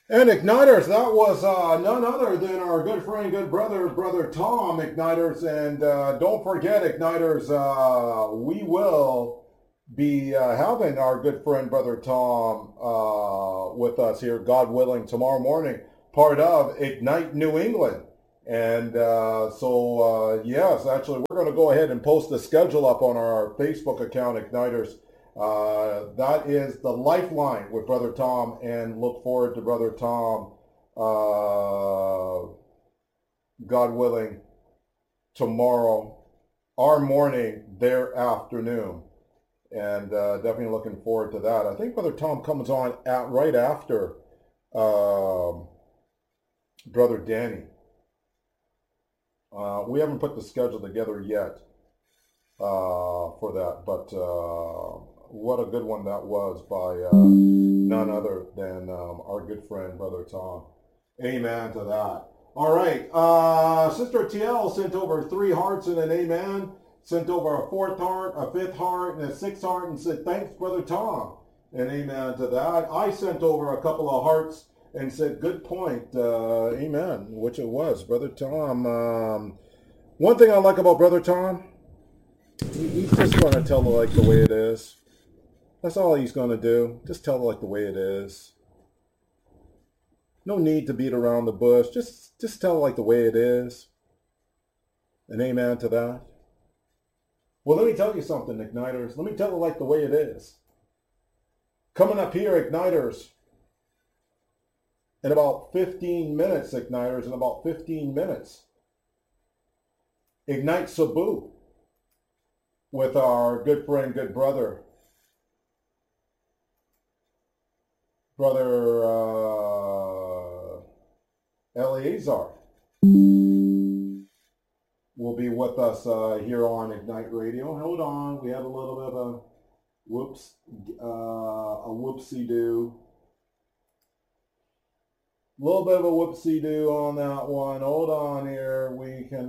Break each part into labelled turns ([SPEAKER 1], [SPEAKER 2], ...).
[SPEAKER 1] And Igniters, that was none other than our good friend, good brother, Brother Tom Igniters. And don't forget, Igniters, we will be having our good friend, Brother Tom, with us here, God willing, tomorrow morning, part of Ignite New England. And yes, actually, we're going to go ahead and post the schedule up on our Facebook account, Igniters. That is the Lifeline with Brother Tom, and look forward to Brother Tom, God willing, tomorrow, our morning, their afternoon. And definitely looking forward to that. I think Brother Tom comes on right after um Brother Danny. We haven't put the schedule together yet for that, but what a good one that was by none other than our good friend Brother Tom. Amen to that. All right, Sister TL sent over 3 hearts and an amen. Sent over a 4th heart, a 5th heart, and a 6th heart, and said thanks, Brother Tom, and amen to that. I sent over a couple of hearts and said good point, amen, which it was, Brother Tom. One thing I like about Brother Tom, he's just going to tell it like the way it is. That's all he's going to do. Just tell it like the way it is. No need to beat around the bush. Just tell it like the way it is. And amen to that. Well, let me tell you something, Igniters. Let me tell it like the way it is. Coming up here, Igniters, in about 15 minutes, Igniters, in about 15 minutes. Ignite Cebu with our good friend, good brother, Brother Eleazar will be with us here on Ignite Radio. Hold on, we had a little bit of a whoopsie-doo. A little bit of a whoopsie-doo on that one. Hold on here, we can...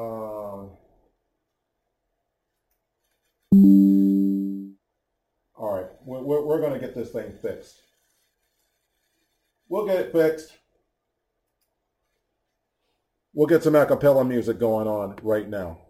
[SPEAKER 1] All right, we're going to get this thing fixed. We'll get it fixed. We'll get some a cappella music going on right now.